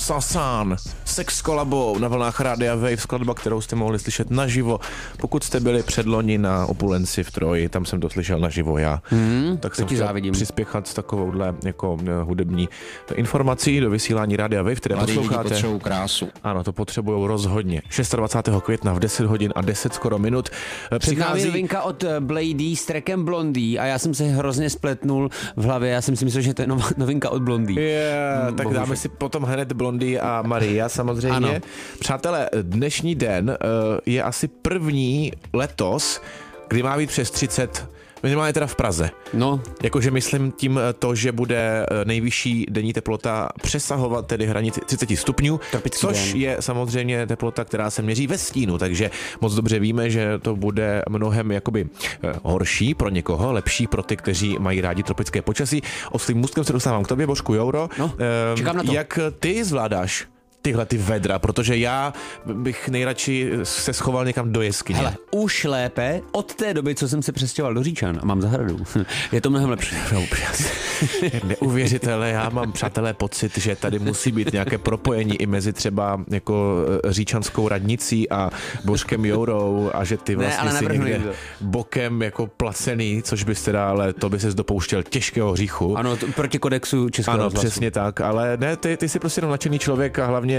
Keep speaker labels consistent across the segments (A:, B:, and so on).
A: Sasan, Sex kolabo na vlnách Rádia Wave, skladba, kterou jste mohli slyšet naživo, pokud jste byli předloni na Opulenci v Troji, tam jsem to slyšel naživo já. Tak jsem chtěl přispěchat s takovouhle jako hudební informací do vysílání Rádia Wave, které posloucháte.
B: Potřebují krásu.
A: Ano, to potřebujou rozhodně. 26. května v 10 hodin a 10 skoro minut
C: přichází novinka od Blady s trackem Blondie a já jsem se hrozně spletnul v hlavě, já jsem si myslel, že to je novinka od Blondie.
A: Tak dáme si potom hned Blondie a Maria samozřejmě. Ano. Přátelé, dnešní den je asi první letos, kdy má být přes 30, minimálně teda v Praze.
C: No.
A: Jakože myslím tím to, že bude nejvyšší denní teplota přesahovat tedy hranici 30 stupňů, což je samozřejmě teplota, která se měří ve stínu, takže moc dobře víme, že to bude mnohem jakoby horší pro někoho, lepší pro ty, kteří mají rádi tropické počasí. Oslým můstkem se dostávám k tobě, Božku Jouro.
C: No, čekám na to.
A: Jak ty zvládáš tyhle ty vedra, protože já bych nejradši se schoval někam do jeskyně.
C: Hele, už lépe od té doby, co jsem se přestěhoval do Říčan a mám zahradu. Je to mnohem lepší.
A: Neuvěřitelné, já mám, přátelé, pocit, že tady musí být nějaké propojení i mezi třeba jako říčanskou radnicí a Božkem Jourou a že ty vlastně si někde bokem jako placený, což bys teda, ale to by ses dopouštěl těžkého hříchu.
C: Ano, proti kodexu Českého
A: rozhlasu.
C: rozhlasu.
A: Přesně tak, ale ne, ty jsi prostě nadšený člověk a hlavně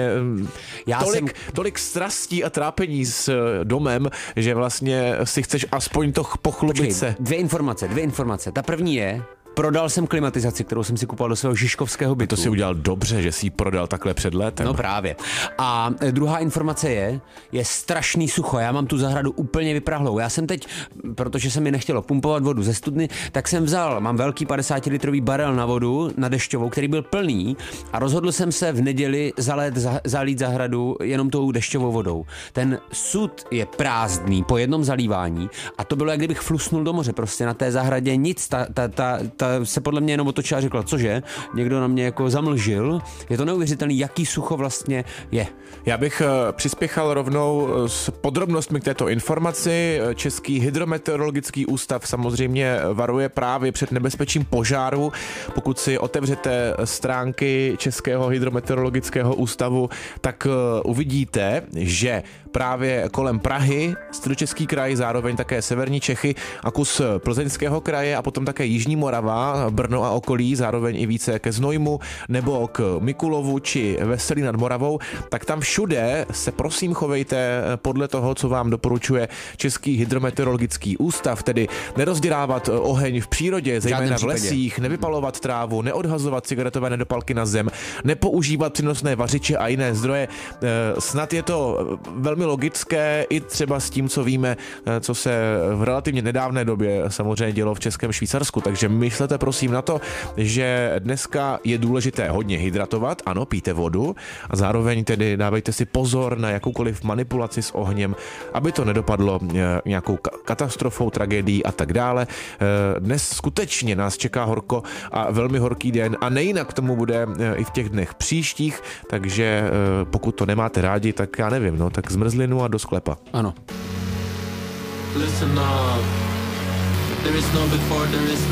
A: tolik strastí a trápení s domem, že vlastně si chceš aspoň to pochlubit se.
C: Dvě informace. Ta první je, prodal jsem klimatizaci, kterou jsem si kupoval do svého žižkovského bytu.
A: To si udělal dobře, že si ji prodal takhle před létem.
C: No právě. A druhá informace je strašný sucho. Já mám tu zahradu úplně vyprahlou. Já jsem teď, protože se mi nechtělo pumpovat vodu ze studny, tak jsem mám velký 50-litrový barel na vodu, na dešťovou, který byl plný a rozhodl jsem se v neděli zalít zahradu jenom tou dešťovou vodou. Ten sud je prázdný po jednom zalívání a to bylo, jak kdybych flusnul do moře. Prostě na té zahradě nic, ta se podle mě jenom otočila a řekla, cože, někdo na mě jako zamlžil. Je to neuvěřitelný, jaký sucho vlastně je.
A: Já bych přispěchal rovnou s podrobnostmi k této informaci. Český hydrometeorologický ústav samozřejmě varuje právě před nebezpečím požáru. Pokud si otevřete stránky Českého hydrometeorologického ústavu, tak uvidíte, že právě kolem Prahy, Středočeský kraj, zároveň také severní Čechy a kus Plzeňského kraje a potom také Jižní Morava, Brno a okolí, zároveň i více ke Znojmu nebo k Mikulovu či Veselí nad Moravou, tak tam všude se prosím chovejte podle toho, co vám doporučuje Český hydrometeorologický ústav, tedy nerozdělávat oheň v přírodě, zejména v lesích, nevypalovat trávu, neodhazovat cigaretové nedopalky na zem, nepoužívat přenosné vařiče a jiné zdroje. Snad je to velmi logické i třeba s tím, co víme, co se v relativně nedávné době samozřejmě dělo v Českém Švýcarsku, takže myslete prosím na to, že dneska je důležité hodně hydratovat, ano, pijte vodu a zároveň tedy dávejte si pozor na jakoukoliv manipulaci s ohněm, aby to nedopadlo nějakou katastrofou, tragédií a tak dále. Dnes skutečně nás čeká horko a velmi horký den a nejinak tomu bude i v těch dnech příštích, takže pokud to nemáte rádi, tak já nevím, no, tak zmrzlinu a do sklepa.
C: Ano.
D: Listen up. There is no before, there is